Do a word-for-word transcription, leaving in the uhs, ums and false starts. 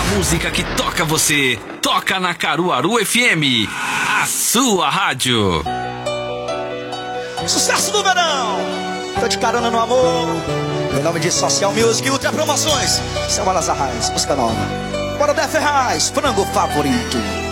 música que toca você, toca na Caruaru F M, a sua rádio. Sucesso do verão, tô de carona no amor. Meu nome de Social Music, Ultra Promoções. São Alas Arrais, música nova. Bora der Ferraz, frango favorito.